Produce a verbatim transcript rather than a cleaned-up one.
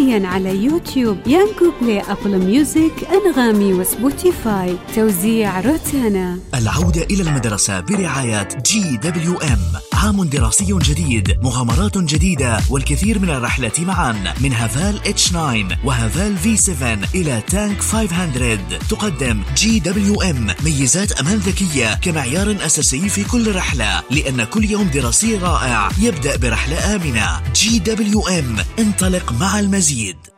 حصريا على يوتيوب، يانجو بلاي، أبل ميوزك، أنغامي وسبوتيفاي. توزيع روتانا. العودة إلى المدرسة برعاية جي دبليو إم. عام دراسي جديد، مغامرات جديدة، والكثير من الرحلات معا، من هافال اتش تسعة وهافال في سبعة إلى تانك خمسمية. تقدم جي دبليو إم ميزات أمان ذكية كمعيار أساسي في كل رحلة، لأن كل يوم دراسي رائع يبدأ برحلة آمنة. جي دبليو إم، انطلق مع المزيد.